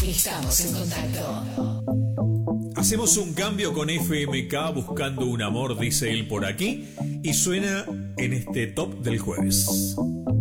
Estamos en contacto. Hacemos un cambio con FMK buscando un amor, dice él por aquí, y suena en este top del jueves.